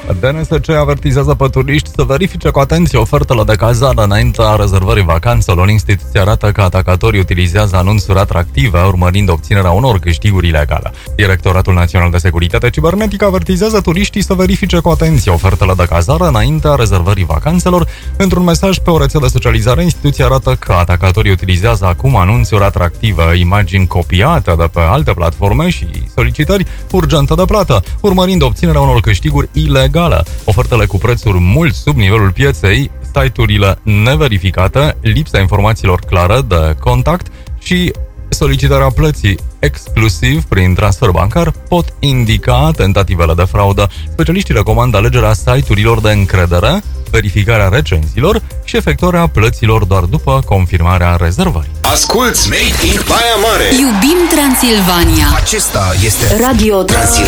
DNSC avertizează pe turiști să verifice cu atenție ofertele de cazare înaintea rezervării vacanțelor. Instituția arată că atacatorii utilizează anunțuri atractive, urmărind obținerea unor câștiguri ilegale. Directoratul Național de Securitate Cibernetică avertizează turiștii să verifice cu atenție ofertele de cazare înaintea rezervării vacanțelor. Într-un mesaj pe o rețea de socializare, instituția arată că atacatorii utilizează acum anunțuri atractive, imagini copiate de pe alte platforme și solicitări urgente de plată, urmărind obținerea unor câștiguri ilegale. Ofertele cu prețuri mult sub nivelul pieței, site-urile neverificate, lipsa informațiilor clare de contact și solicitarea plății exclusiv prin transfer bancar pot indica tentativele de fraudă. Specialiștii recomandă alegerea site-urilor de încredere, verificarea recenziilor și efectuarea plăților doar după confirmarea rezervării. Asculți Made in Baia Mare. Iubim Transilvania. Acesta este Radio Transilvania.